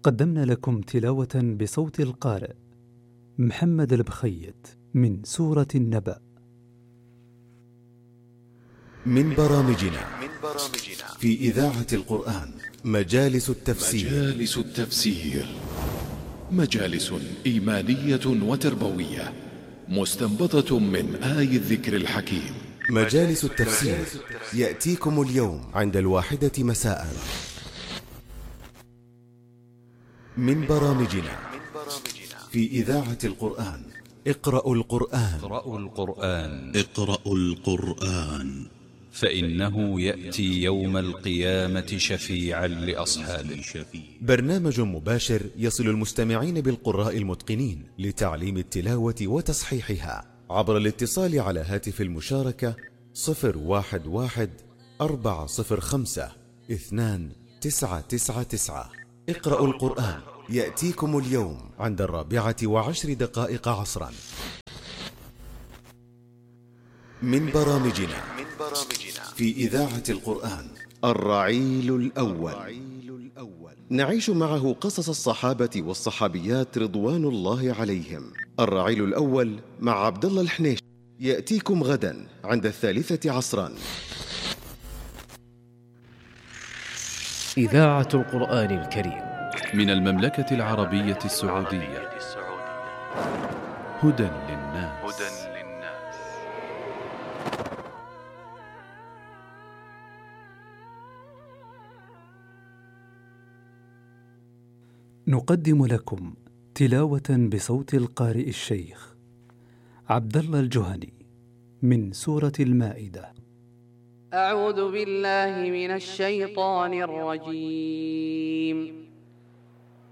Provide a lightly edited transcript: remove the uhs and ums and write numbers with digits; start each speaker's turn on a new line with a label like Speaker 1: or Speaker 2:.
Speaker 1: قدمنا لكم تلاوة بصوت القارئ محمد البخيت من سورة النبأ.
Speaker 2: من برامجنا في إذاعة القرآن مجالس التفسير.
Speaker 3: مجالس إيمانية وتربوية مستنبطة من آي الذكر الحكيم.
Speaker 2: مجالس التفسير يأتيكم اليوم عند 1:00 مساء. من برامجنا في إذاعة القرآن اقرأوا القرآن
Speaker 4: فإنه يأتي يوم القيامة شفيعا لأصحابه.
Speaker 2: برنامج مباشر يصل المستمعين بالقراء المتقنين لتعليم التلاوة وتصحيحها عبر الاتصال على هاتف المشاركة 011-405-2999. اقرأوا القرآن يأتيكم اليوم عند 4:10 عصرا. من برامجنا في إذاعة القرآن الرعيل الأول، نعيش معه قصص الصحابة والصحابيات رضوان الله عليهم. الرعيل الأول مع عبد الله الحنيش يأتيكم غدا عند 3 عصرا.
Speaker 5: إذاعة القرآن الكريم
Speaker 3: من المملكة العربية السعودية. هدى للناس.
Speaker 1: نقدم لكم تلاوة بصوت القارئ الشيخ عبد الله الجهني من سورة